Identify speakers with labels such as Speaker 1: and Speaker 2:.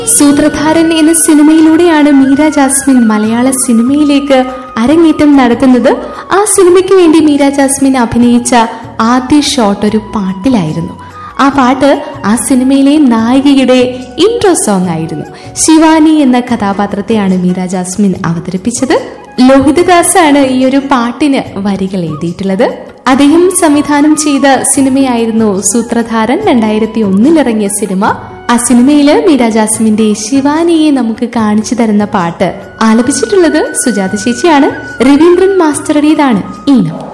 Speaker 1: സൂത്രധാരൻ എന്ന സിനിമയിലൂടെയാണ് മീര ജാസ്മിൻ മലയാള സിനിമയിലേക്ക് അരങ്ങേറ്റം നടത്തുന്നത്. ആ സിനിമയ്ക്ക് വേണ്ടി മീര ജാസ്മിൻ അഭിനയിച്ച ആദ്യ ഷോട്ട് ഒരു പാട്ടിലായിരുന്നു. ആ പാട്ട് ആ സിനിമയിലെ നായികയുടെ ഇൻട്രോ സോങ് ആയിരുന്നു. ശിവാനി എന്ന കഥാപാത്രത്തെയാണ് മീര ജാസ്മിൻ അവതരിപ്പിച്ചത്. ലോഹിതദാസാണ് ഈ ഒരു പാട്ടിന് വരികൾ എഴുതിയിട്ടുള്ളത്. അദ്ദേഹം സംവിധാനം ചെയ്ത സിനിമയായിരുന്നു സൂത്രധാരൻ. 2001 ഇറങ്ങിയ സിനിമ. ആ സിനിമയില് മീര ജാസ്മിന്റെ ശിവാനിയെ നമുക്ക് കാണിച്ചു തരുന്ന പാട്ട് ആലപിച്ചിട്ടുള്ളത് സുജാത ചേച്ചിയാണ്. രവീന്ദ്രൻ മാസ്റ്ററുടേതാണ് ഈണം.